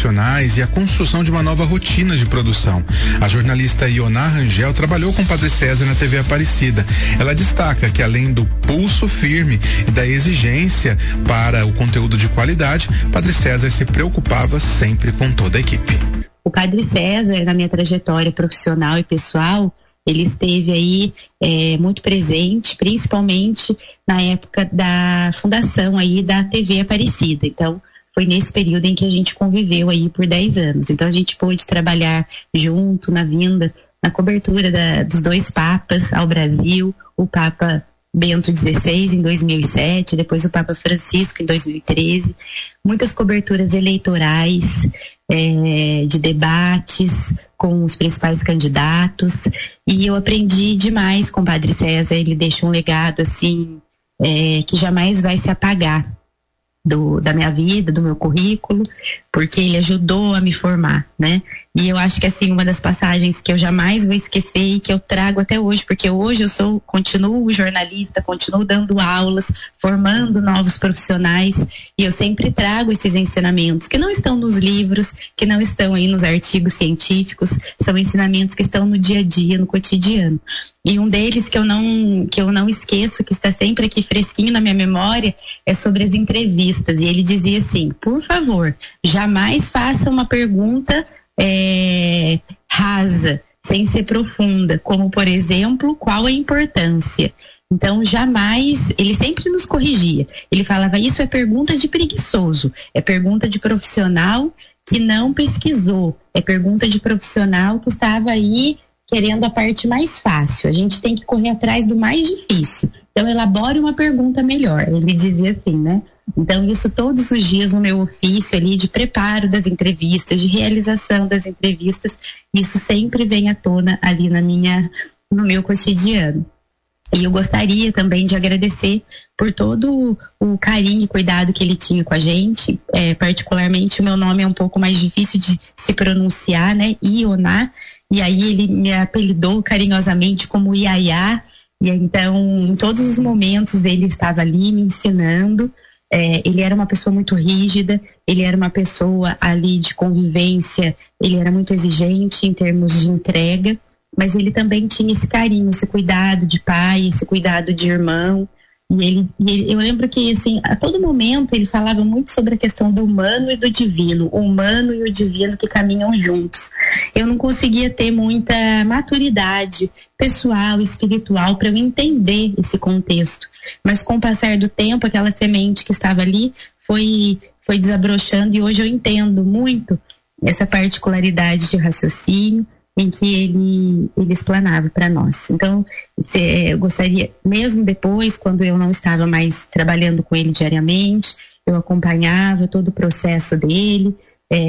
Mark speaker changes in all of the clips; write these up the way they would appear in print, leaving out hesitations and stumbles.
Speaker 1: profissionais e a construção de uma nova rotina de produção. A jornalista Ioná Rangel trabalhou com o Padre César na TV Aparecida. Ela destaca que, além do pulso firme e da exigência para o conteúdo de qualidade, Padre César se preocupava sempre com toda a equipe.
Speaker 2: O Padre César, na minha trajetória profissional e pessoal, ele esteve aí muito presente, principalmente na época da fundação aí da TV Aparecida. Então, foi nesse período em que a gente conviveu aí por 10 anos. Então, a gente pôde trabalhar junto na cobertura dos 2 papas ao Brasil, o Papa Bento XVI em 2007, depois o Papa Francisco em 2013, muitas coberturas eleitorais, de debates com os principais candidatos, e eu aprendi demais com o Padre César. Ele deixa um legado assim que jamais vai se apagar da minha vida, do meu currículo, porque ele ajudou a me formar, né? E eu acho que assim, uma das passagens que eu jamais vou esquecer e que eu trago até hoje, porque hoje continuo jornalista, continuo dando aulas, formando novos profissionais, e eu sempre trago esses ensinamentos que não estão nos livros, que não estão aí nos artigos científicos, são ensinamentos que estão no dia a dia, no cotidiano. E um deles que eu não esqueço, que está sempre aqui fresquinho na minha memória, é sobre as entrevistas. E ele dizia assim: por favor, jamais faça uma pergunta rasa, sem ser profunda, como, por exemplo, qual a importância. Então, jamais, ele sempre nos corrigia. Ele falava: isso é pergunta de preguiçoso, é pergunta de profissional que não pesquisou, é pergunta de profissional que estava aí querendo a parte mais fácil. A gente tem que correr atrás do mais difícil. Então, elabore uma pergunta melhor. Ele dizia assim, né? Então, isso todos os dias no meu ofício ali de preparo das entrevistas, de realização das entrevistas, isso sempre vem à tona ali no meu cotidiano. E eu gostaria também de agradecer por todo o carinho e cuidado que ele tinha com a gente. Particularmente, o meu nome é um pouco mais difícil de se pronunciar, né? Ioná. E aí ele me apelidou carinhosamente como Iaiá. E então, em todos os momentos, ele estava ali me ensinando. Ele era uma pessoa muito rígida, ele era uma pessoa ali de convivência, ele era muito exigente em termos de entrega, mas ele também tinha esse carinho, esse cuidado de pai, esse cuidado de irmão. Eu lembro que, assim, a todo momento ele falava muito sobre a questão do humano e do divino, o humano e o divino que caminham juntos. Eu não conseguia ter muita maturidade pessoal, espiritual, para eu entender esse contexto. Mas com o passar do tempo, aquela semente que estava ali foi desabrochando, e hoje eu entendo muito essa particularidade de raciocínio em que ele explanava para nós. Então, eu gostaria, mesmo depois, quando eu não estava mais trabalhando com ele diariamente, eu acompanhava todo o processo dele,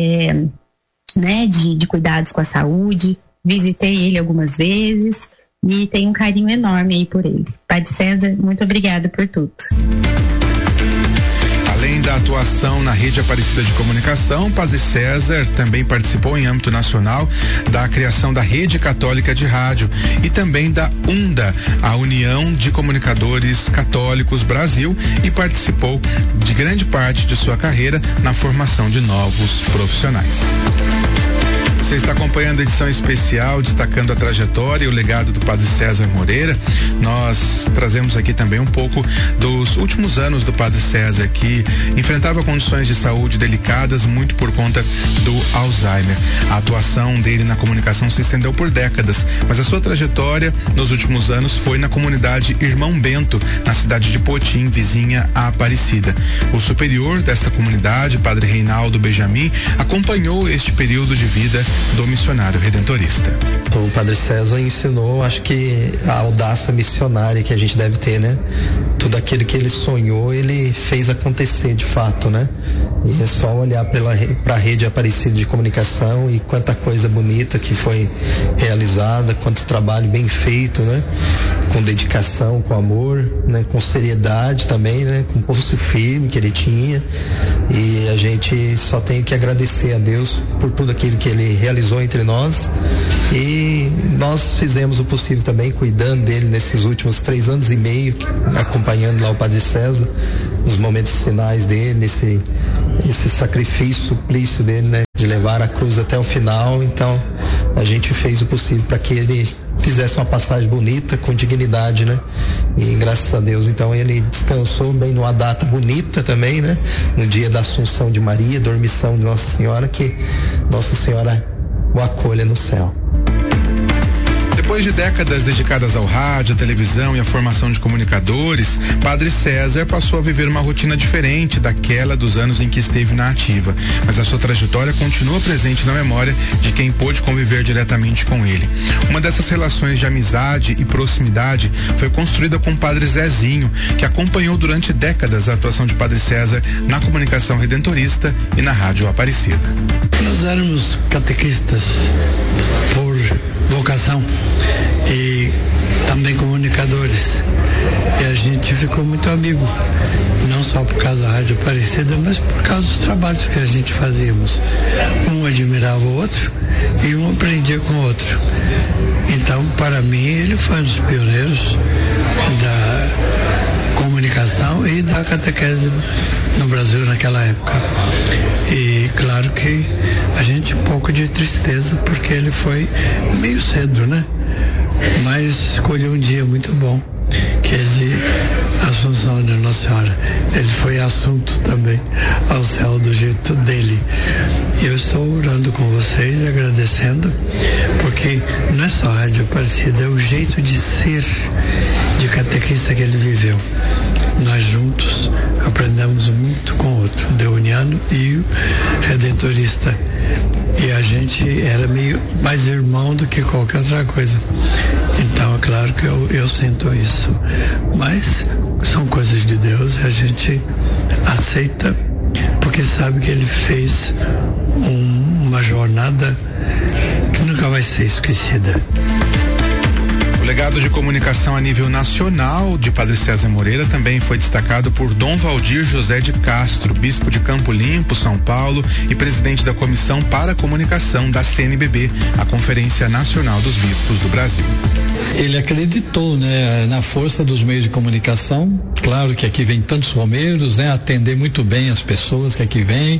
Speaker 2: de cuidados com a saúde, visitei ele algumas vezes e tenho um carinho enorme aí por ele. Padre César, muito obrigada por tudo.
Speaker 1: Além da atuação na Rede Aparecida de Comunicação, Padre César também participou em âmbito nacional da criação da Rede Católica de Rádio e também da UNDA, a União de Comunicadores Católicos Brasil, e participou de grande parte de sua carreira na formação de novos profissionais. Você está acompanhando a edição especial destacando a trajetória e o legado do Padre César Moreira. Nós trazemos aqui também um pouco dos últimos anos do Padre César, que enfrentava condições de saúde delicadas muito por conta do Alzheimer. A atuação dele na comunicação se estendeu por décadas, mas a sua trajetória nos últimos anos foi na comunidade Irmão Bento, na cidade de Potim, vizinha à Aparecida. O superior desta comunidade, Padre Reinaldo Benjamin, acompanhou este período de vida do missionário redentorista.
Speaker 3: O Padre César ensinou, acho que a audácia missionária que a gente deve ter, né? Tudo aquilo que ele sonhou, ele fez acontecer de fato, né? E é só olhar para a rede Aparecida de Comunicação e quanta coisa bonita que foi realizada, quanto trabalho bem feito, né? Com dedicação, com amor, né? Com seriedade também, né? Com pulso firme que ele tinha. E a gente só tem que agradecer a Deus por tudo aquilo que ele realizou entre nós, e nós fizemos o possível também, cuidando dele nesses últimos 3 anos e meio, acompanhando lá o Padre César, nos momentos finais dele, esse sacrifício, suplício dele, né? de levar a cruz até o final. Então a gente fez o possível para que ele fizesse uma passagem bonita, com dignidade, né? E graças a Deus, então, ele descansou bem numa data bonita também, né? No dia da Assunção de Maria, dormição de Nossa Senhora, que Nossa Senhora o acolha no céu.
Speaker 1: Depois de décadas dedicadas ao rádio, à televisão e à formação de comunicadores, Padre César passou a viver uma rotina diferente daquela dos anos em que esteve na ativa. Mas a sua trajetória continua presente na memória de quem pôde conviver diretamente com ele. Uma dessas relações de amizade e proximidade foi construída com o Padre Zezinho, que acompanhou durante décadas a atuação de Padre César na comunicação redentorista e na Rádio Aparecida.
Speaker 4: Nós éramos catequistas por vocação e também comunicadores, e a gente ficou muito amigo, não só por causa da Rádio Aparecida, mas por causa dos trabalhos que a gente fazíamos. Um admirava o outro e um aprendia com o outro. Então, para mim, ele foi um dos pioneiros da comunicação e da catequese no Brasil naquela época. E claro que a gente um pouco de tristeza, porque ele foi meio cedo, né? Mas escolheu um dia muito bom, que é de Assunção de Nossa Senhora. Ele foi assunto também ao céu do jeito dele. E eu estou orando com vocês, agradecendo, porque não é só a Rádio Aparecida, é o jeito de ser de catequista que ele viveu. Nós juntos aprendemos muito com o outro, o deuniano e o redentorista. E a gente era meio mais irmão do que qualquer outra coisa. Então é claro que eu sinto isso. Mas são coisas de Deus e a gente aceita, porque sabe que ele fez uma jornada que nunca vai ser esquecida.
Speaker 1: O legado de comunicação a nível nacional de Padre César Moreira também foi destacado por Dom Valdir José de Castro, bispo de Campo Limpo, São Paulo, e presidente da Comissão para a Comunicação da CNBB, a Conferência Nacional dos Bispos do Brasil.
Speaker 5: Ele acreditou, né, na força dos meios de comunicação. Claro que aqui vem tantos romeiros, né, atender muito bem as pessoas que aqui vêm,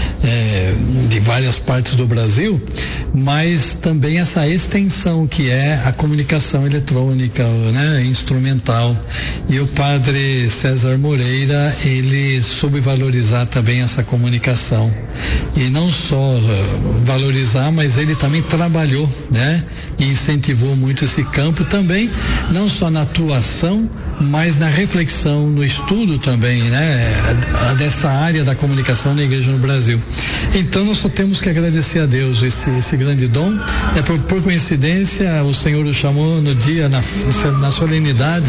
Speaker 5: de várias partes do Brasil, mas também essa extensão que é a comunicação eletrônica, né, instrumental. E o Padre César Moreira, ele soube valorizar também essa comunicação. E não só valorizar, mas ele também trabalhou, né, e incentivou muito esse campo também, não só na atuação, mas na reflexão, no estudo também, né, dessa área da comunicação na Igreja no Brasil. Então nós só temos que agradecer a Deus esse grande dom. Por coincidência, o Senhor o chamou no dia, na solenidade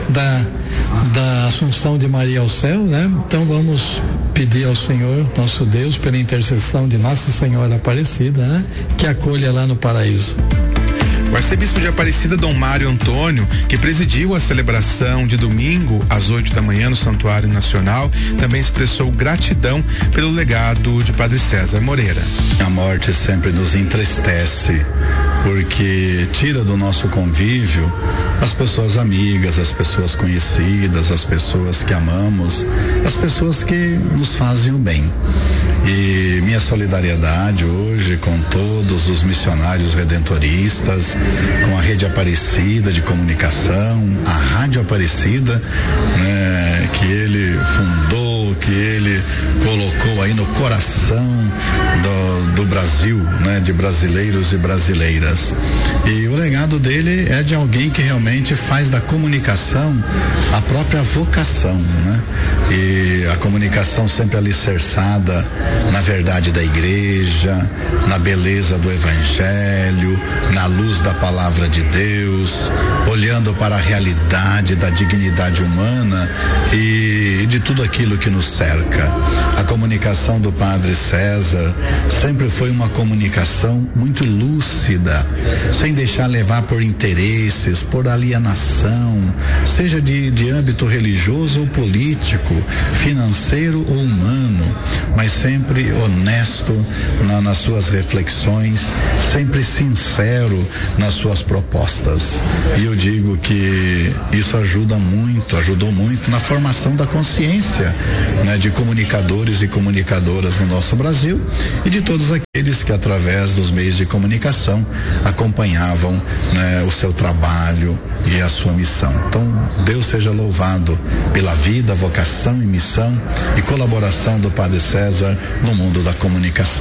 Speaker 5: da Assunção de Maria ao céu, né? Então vamos pedir ao Senhor, nosso Deus, pela intercessão de Nossa Senhora Aparecida, né, que acolha lá no paraíso.
Speaker 1: O arcebispo de Aparecida, Dom Mário Antônio, que presidiu a celebração de domingo às 8 da manhã no Santuário Nacional, também expressou gratidão pelo legado de Padre César Moreira.
Speaker 6: A morte sempre nos entristece, porque tira do nosso convívio as pessoas amigas, as pessoas conhecidas, as pessoas que amamos, as pessoas que nos fazem o bem. E minha solidariedade hoje com todos os missionários redentoristas, com a Rede Aparecida de Comunicação, a Rádio Aparecida, né, que ele fundou, que ele colocou aí no coração do Brasil, né, de brasileiros e brasileiras. E o legado dele é de alguém que realmente faz da comunicação a própria vocação, né? E a comunicação sempre alicerçada na verdade da igreja, na beleza do evangelho, na luz da palavra de Deus, olhando para a realidade da dignidade humana e de tudo aquilo que nos cerca. A comunicação do Padre César sempre foi uma uma comunicação muito lúcida, sem deixar levar por interesses, por alienação, seja de âmbito religioso ou político, financeiro ou humano, mas sempre honesto nas suas reflexões, sempre sincero nas suas propostas. E eu digo que isso ajudou muito na formação da consciência, né, de comunicadores e comunicadoras no nosso Brasil e de todos aqueles que através dos meios de comunicação acompanhavam, né, o seu trabalho e a sua missão. Então, Deus seja louvado pela vida, vocação e missão e colaboração do Padre César no mundo da comunicação.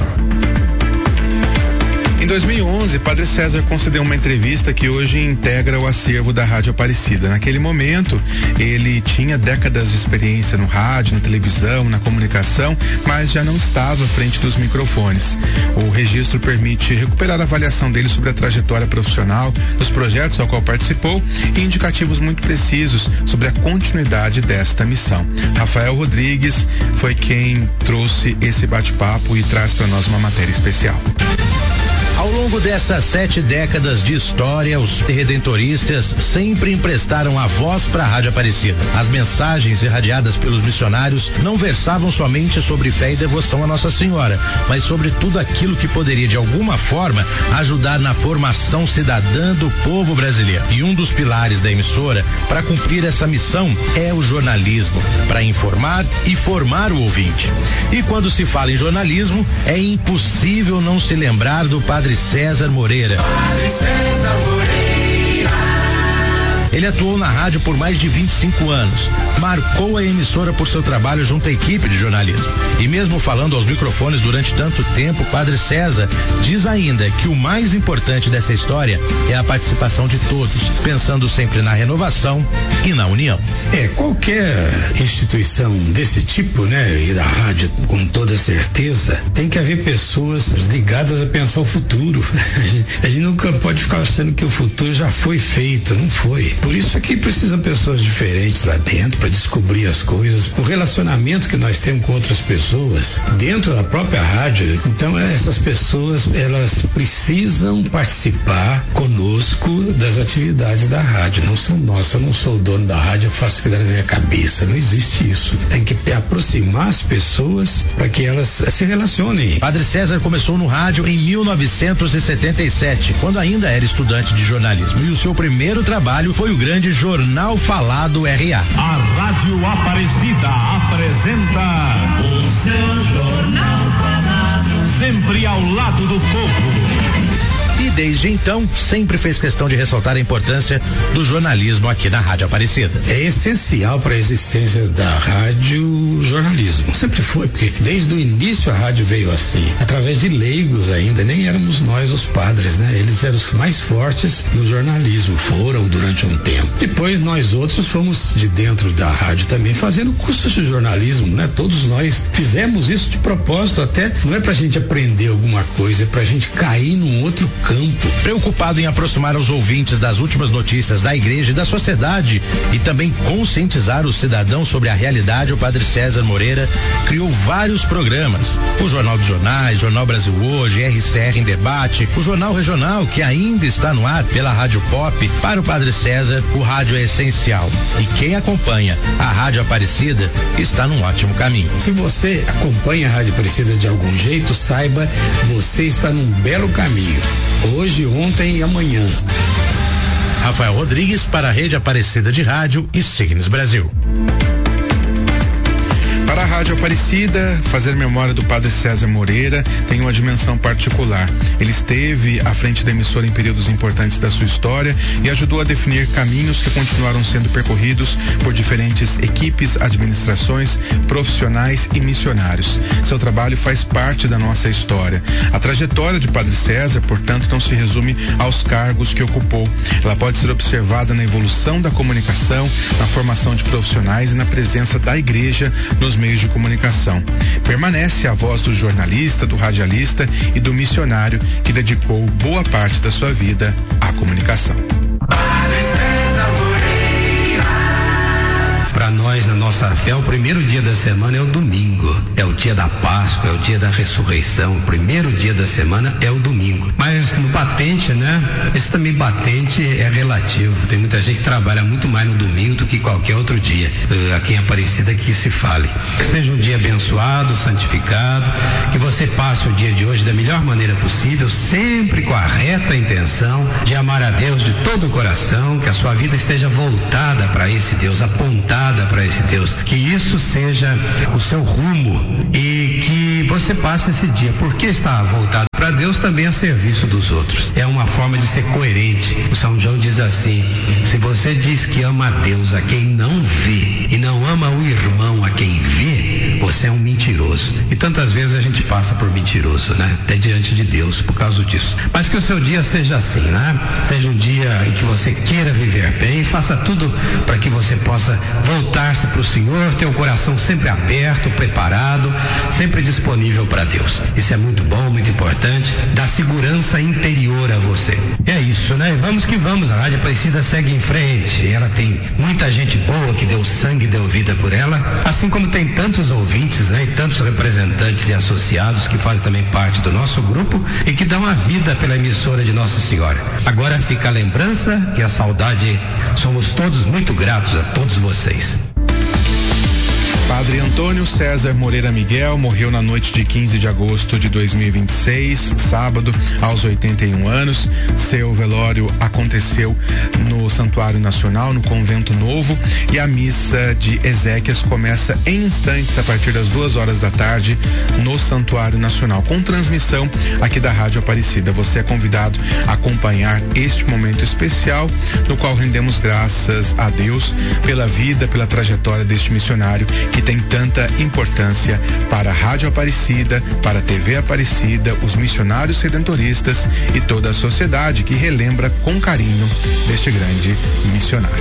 Speaker 1: Em 2011, Padre César concedeu uma entrevista que hoje integra o acervo da Rádio Aparecida. Naquele momento, ele tinha décadas de experiência no rádio, na televisão, na comunicação, mas já não estava à frente dos microfones. O registro permite recuperar a avaliação dele sobre a trajetória profissional, dos projetos ao qual participou e indicativos muito precisos sobre a continuidade desta missão. Rafael Rodrigues foi quem trouxe esse bate-papo e traz para nós uma matéria especial.
Speaker 7: Ao longo dessas 7 décadas de história, os redentoristas sempre emprestaram a voz para a Rádio Aparecida. As mensagens irradiadas pelos missionários não versavam somente sobre fé e devoção a Nossa Senhora, mas sobre tudo aquilo que poderia de alguma forma ajudar na formação cidadã do povo brasileiro. E um dos pilares da emissora para cumprir essa missão é o jornalismo, para informar e formar o ouvinte. E quando se fala em jornalismo, é impossível não se lembrar do Padre César Moreira.
Speaker 8: Padre César Moreira.
Speaker 7: Ele atuou na rádio por mais de 25 anos, marcou a emissora por seu trabalho junto à equipe de jornalismo. E mesmo falando aos microfones durante tanto tempo, Padre César diz ainda que o mais importante dessa história é a participação de todos, pensando sempre na renovação e na união.
Speaker 9: Qualquer instituição desse tipo, né, e da rádio com toda certeza, tem que haver pessoas ligadas a pensar o futuro. A gente nunca pode ficar achando que o futuro já foi feito, não foi. Por isso aqui precisam pessoas diferentes lá dentro para descobrir as coisas, o relacionamento que nós temos com outras pessoas dentro da própria rádio. Então essas pessoas, elas precisam participar conosco das atividades da rádio. Não são nós, eu não sou o dono da rádio, eu faço o que dá na minha cabeça. Não existe isso. Tem que aproximar as pessoas para que elas se relacionem.
Speaker 7: Padre César começou no rádio em 1977, quando ainda era estudante de jornalismo, e o seu primeiro trabalho foi o grande Jornal Falado RA.
Speaker 8: A Rádio Aparecida apresenta o seu Jornal Falado, sempre ao lado do povo.
Speaker 7: E desde então, sempre fez questão de ressaltar a importância do jornalismo aqui na Rádio Aparecida.
Speaker 9: É essencial para a existência da rádio jornalismo. Sempre foi, porque desde o início a rádio veio assim, através de leigos ainda, nem éramos nós os padres, né? Eles eram os mais fortes no jornalismo, foram durante um tempo. Depois nós outros fomos de dentro da rádio também fazendo cursos de jornalismo, né? Todos nós fizemos isso de propósito, até não é pra gente aprender alguma coisa, é pra gente cair num outro campo.
Speaker 7: Preocupado em aproximar os ouvintes das últimas notícias da igreja e da sociedade e também conscientizar o cidadão sobre a realidade, o Padre César Moreira criou vários programas: o Jornal dos Jornais, Jornal Brasil Hoje, RCR em Debate, o Jornal Regional, que ainda está no ar pela Rádio Pop. Para o Padre César, o rádio é essencial, e quem acompanha a Rádio Aparecida está num ótimo caminho.
Speaker 9: Se você acompanha a Rádio Aparecida de algum jeito, saiba, você está num belo caminho. Hoje, ontem e amanhã.
Speaker 7: Rafael Rodrigues para a Rede Aparecida de Rádio e Signes Brasil.
Speaker 1: Para a Rádio Aparecida, fazer memória do Padre César Moreira tem uma dimensão particular. Ele esteve à frente da emissora em períodos importantes da sua história e ajudou a definir caminhos que continuaram sendo percorridos por diferentes equipes, administrações, profissionais e missionários. Seu trabalho faz parte da nossa história. A trajetória de Padre César, portanto, não se resume aos cargos que ocupou. Ela pode ser observada na evolução da comunicação, na formação de profissionais e na presença da igreja nos meios de comunicação. Permanece a voz do jornalista, do radialista e do missionário que dedicou boa parte da sua vida à comunicação.
Speaker 9: Para nós, na nossa fé, o primeiro dia da semana é o domingo. É o dia da Páscoa, é o dia da ressurreição. O primeiro dia da semana é o domingo. Mas no batente, né? Esse também batente é relativo. Tem muita gente que trabalha muito mais no domingo do que qualquer outro dia. Aqui em Aparecida que se fale. Que seja um dia abençoado, santificado, que você passe o dia de hoje da melhor maneira possível, sempre com a reta intenção de amar a Deus de todo o coração, que a sua vida esteja voltada para esse Deus, apontada para esse Deus, que isso seja o seu rumo e que você passe esse dia, porque está voltado para Deus, também a serviço dos outros. É uma forma de ser coerente. O São João diz assim: se você diz que ama a Deus a quem não vê e não ama o irmão a quem vê, você é um mentiroso. E tantas vezes a gente passa por mentiroso, né? Até diante de Deus por causa disso. Mas que o seu dia seja assim, né? Seja um dia em que você queira viver bem, faça tudo para que você possa voltar-se para o Senhor, ter o coração sempre aberto, preparado, sempre disponível para Deus. Isso é muito bom, muito importante, dá segurança interior a você. É isso, né? Vamos que vamos, a Rádio Aparecida segue em frente. Ela tem muita gente boa que deu sangue e deu vida por ela, assim como tem tantos ouvintes, né? E tantos representantes e associados que fazem também parte do nosso grupo e que dão a vida pela emissora de Nossa Senhora. Agora fica a lembrança e a saudade. Somos todos muito gratos a todos vocês.
Speaker 1: Padre Antônio César Moreira Miguel morreu na noite de 15 de agosto de 2026, sábado, aos 81 anos. Seu velório aconteceu no Santuário Nacional, no Convento Novo, e a missa de exéquias começa em instantes a partir das 2 da tarde no Santuário Nacional, com transmissão aqui da Rádio Aparecida. Você é convidado a acompanhar este momento especial, no qual rendemos graças a Deus pela vida, pela trajetória deste missionário que tem tanta importância para a Rádio Aparecida, para a TV Aparecida, os missionários redentoristas e toda a sociedade que relembra com carinho deste grande missionário.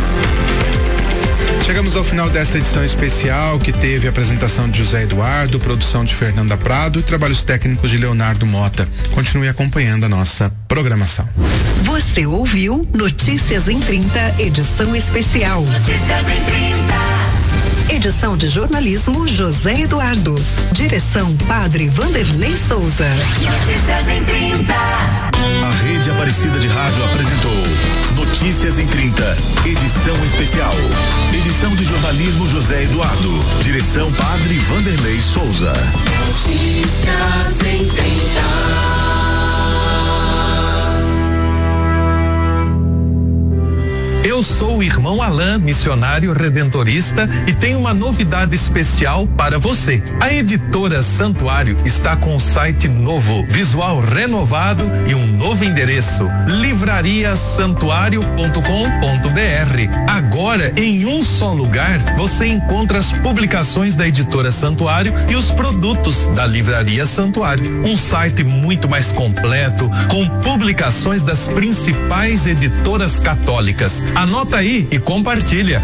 Speaker 1: Chegamos ao final desta edição especial, que teve a apresentação de José Eduardo, produção de Fernanda Prado e trabalhos técnicos de Leonardo Mota. Continue acompanhando a nossa programação.
Speaker 10: Você ouviu Notícias em 30, edição especial. Notícias em 30. Edição de jornalismo José Eduardo. Direção Padre Vanderlei Souza. Notícias em 30.
Speaker 8: A Rede Aparecida de Rádio apresentou Notícias em 30, edição especial. Edição de jornalismo José Eduardo. Direção Padre Vanderlei Souza.
Speaker 10: Notícias em 30.
Speaker 11: Eu sou o irmão Alain, missionário redentorista, e tenho uma novidade especial para você. A editora Santuário está com um site novo, visual renovado e um novo endereço: livrariasantuario.com.br. Agora, em um só lugar, você encontra as publicações da editora Santuário e os produtos da Livraria Santuário. Um site muito mais completo, com publicações das principais editoras católicas. Anota aí e compartilha.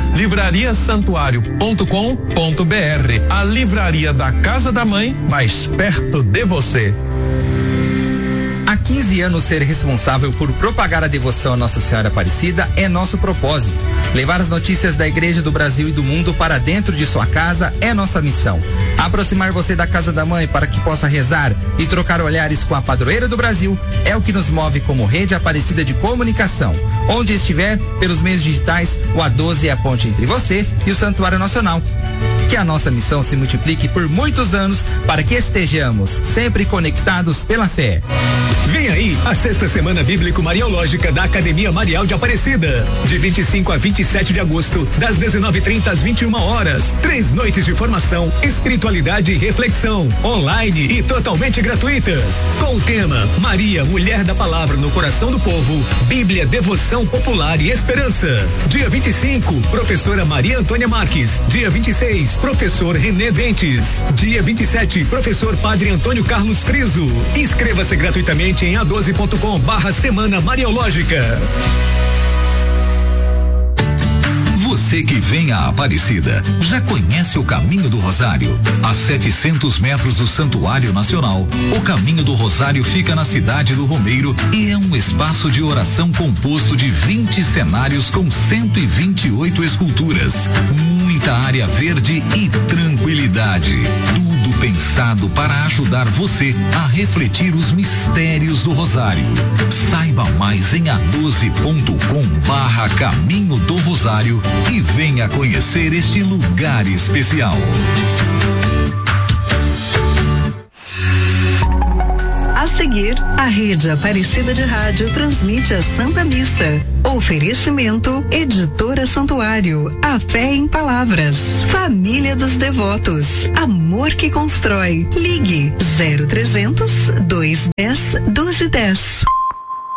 Speaker 11: livrariasantuario.com.br, a livraria da Casa da Mãe, mais perto de você.
Speaker 12: Há 15 anos, ser responsável por propagar a devoção a Nossa Senhora Aparecida é nosso propósito. Levar as notícias da Igreja do Brasil e do mundo para dentro de sua casa é nossa missão. Aproximar você da Casa da Mãe para que possa rezar e trocar olhares com a padroeira do Brasil é o que nos move como Rede Aparecida de Comunicação. Onde estiver, pelos meios digitais, o A12 é a ponte entre você e o Santuário Nacional. Que a nossa missão se multiplique por muitos anos para que estejamos sempre conectados pela fé.
Speaker 13: Vem aí a sexta semana bíblico mariológica da Academia Marial de Aparecida, de 25 a 27 de agosto, das 19h30 às 21 horas. 3 noites de formação, espiritualidade e reflexão, online e totalmente gratuitas. Com o tema Maria, Mulher da Palavra no Coração do Povo, Bíblia, Devoção Popular e Esperança. Dia 25, professora Maria Antônia Marques. Dia 26, professor René Dentes. Dia 27, professor Padre Antônio Carlos Friso. Inscreva-se gratuitamente em a12.com/semana mariológica.
Speaker 14: Você que vem a Aparecida, já conhece o Caminho do Rosário? A 700 metros do Santuário Nacional, o Caminho do Rosário fica na cidade do Romeiro e é um espaço de oração composto de 20 cenários com 128 esculturas, muita área verde e tranquilidade. Tudo pensado para ajudar você a refletir os mistérios do Rosário. Saiba mais em a12.com/Caminho do Rosário e venha conhecer este lugar especial.
Speaker 10: A seguir, a Rede Aparecida de Rádio transmite a Santa Missa. Oferecimento Editora Santuário, a fé em palavras. Família dos Devotos, amor que constrói. Ligue 0300 210 1210.